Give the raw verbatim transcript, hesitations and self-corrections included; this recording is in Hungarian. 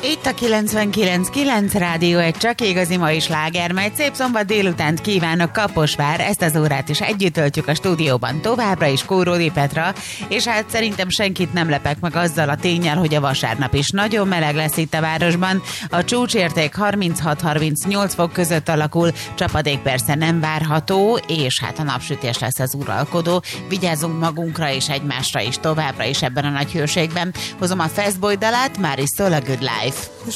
Itt a kilencvenkilenc kilenc Rádió, egy csak igazi mai sláger, majd szép szombat délutánt kívánok, Kaposvár, ezt az órát is együtt töltjük a stúdióban továbbra is Kóródi Petra, és hát szerintem senkit nem lepek meg azzal a ténnyel, hogy a vasárnap is nagyon meleg lesz itt a városban, a csúcsérték harminchat harmincnyolc fok között alakul, csapadék persze nem várható, és hát a napsütés lesz az uralkodó, vigyázzunk magunkra és egymásra is továbbra is ebben a nagy hőségben. Hozom a Fastboy dalát, már is szól a Good Life.